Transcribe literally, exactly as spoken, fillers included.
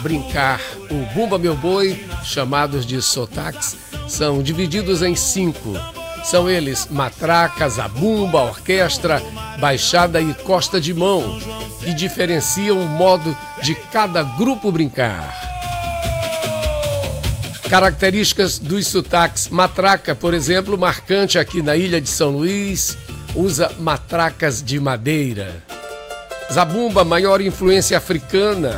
brincar. O Bumba Meu Boi, chamados de sotaques, são divididos em cinco. São eles matraca, zabumba, orquestra, baixada e costa de mão, que diferenciam o modo de cada grupo brincar. Características dos sotaques. Matraca, por exemplo, marcante aqui na ilha de São Luís, usa matracas de madeira. Zabumba, maior influência africana,